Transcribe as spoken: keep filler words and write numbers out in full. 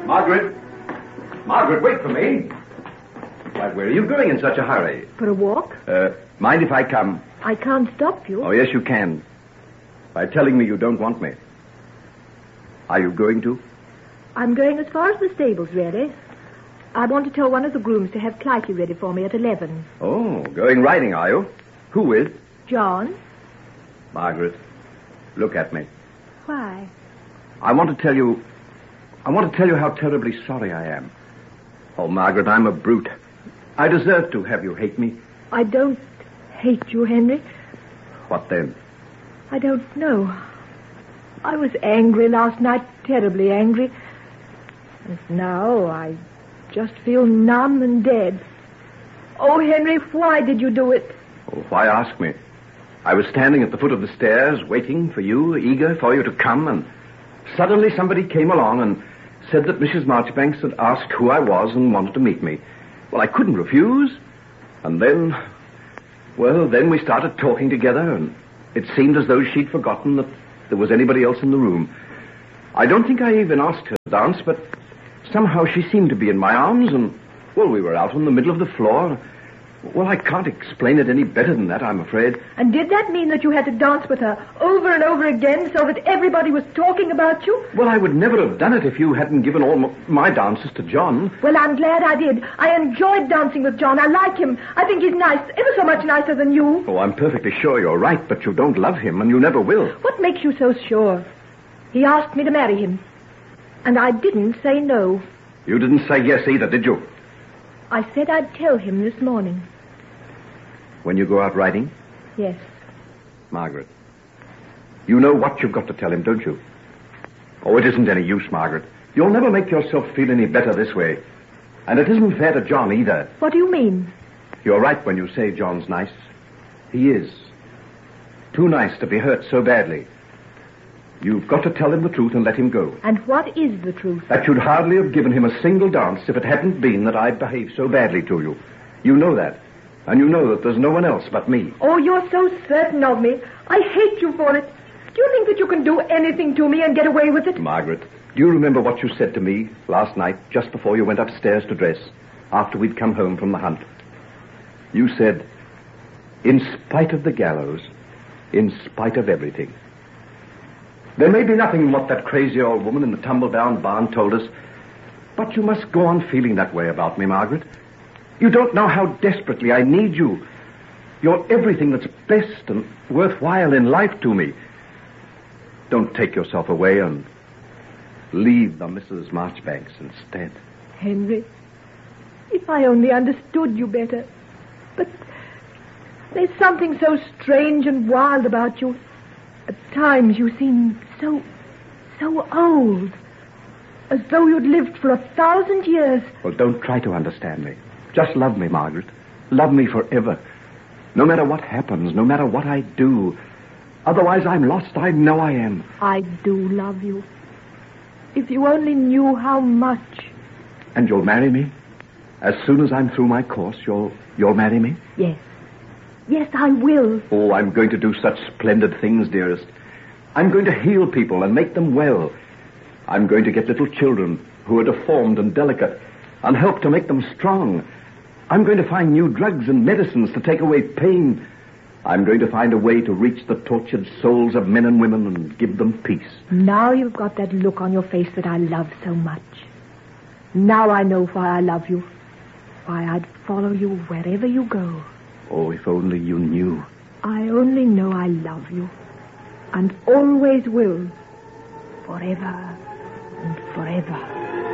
Margaret! Margaret, wait for me. Why, where are you going in such a hurry? For a walk? Uh, mind if I come? I can't stop you. Oh, yes, you can. By telling me you don't want me. Are you going to? I'm going as far as the stables, really. I want to tell one of the grooms to have Clytie ready for me at eleven. Oh, going riding, are you? Who with? John? Margaret, look at me. Why? I want to tell you... I want to tell you how terribly sorry I am. Oh, Margaret, I'm a brute. I deserve to have you hate me. I don't hate you, Henry. What then? I don't know. I was angry last night, terribly angry. And now I just feel numb and dead. Oh, Henry, why did you do it? Oh, why ask me? I was standing at the foot of the stairs, waiting for you, eager for you to come, and suddenly somebody came along and said that Missus Marchbanks had asked who I was and wanted to meet me. Well, I couldn't refuse. And then, well, then we started talking together, and it seemed as though she'd forgotten that there was anybody else in the room. I don't think I even asked her to dance, but somehow she seemed to be in my arms, and, well, we were out in the middle of the floor. Well, I can't explain it any better than that, I'm afraid. And did that mean that you had to dance with her over and over again so that everybody was talking about you? Well, I would never have done it if you hadn't given all m- my dances to John. Well, I'm glad I did. I enjoyed dancing with John. I like him. I think he's nice, ever so much nicer than you. Oh, I'm perfectly sure you're right, but you don't love him, and you never will. What makes you so sure? He asked me to marry him, and I didn't say no. You didn't say yes either, did you? I said I'd tell him this morning. When you go out riding? Yes. Margaret, you know what you've got to tell him, don't you? Oh, it isn't any use, Margaret. You'll never make yourself feel any better this way. And it isn't fair to John either. What do you mean? You're right when you say John's nice. He is. Too nice to be hurt so badly. You've got to tell him the truth and let him go. And what is the truth? That you'd hardly have given him a single dance if it hadn't been that I'd behaved so badly to you. You know that. And you know that there's no one else but me. Oh, you're so certain of me. I hate you for it. Do you think that you can do anything to me and get away with it? Margaret, do you remember what you said to me last night, just before you went upstairs to dress, after we'd come home from the hunt? You said, in spite of the gallows, in spite of everything. There may be nothing in what that crazy old woman in the tumble-down barn told us, but you must go on feeling that way about me, Margaret. You don't know how desperately I need you. You're everything that's best and worthwhile in life to me. Don't take yourself away and leave the Missus Marchbanks instead. Henry, if I only understood you better. But there's something so strange and wild about you. At times you seem so, so old. As though you'd lived for a thousand years. Well, don't try to understand me. Just love me, Margaret. Love me forever. No matter what happens, no matter what I do. Otherwise, I'm lost. I know I am. I do love you. If you only knew how much. And you'll marry me? As soon as I'm through my course, you'll you'll marry me? Yes. Yes, I will. Oh, I'm going to do such splendid things, dearest. I'm going to heal people and make them well. I'm going to get little children who are deformed and delicate and help to make them strong. I'm going to find new drugs and medicines to take away pain. I'm going to find a way to reach the tortured souls of men and women and give them peace. Now you've got that look on your face that I love so much. Now I know why I love you. Why I'd follow you wherever you go. Oh, if only you knew. I only know I love you. And always will. Forever and forever.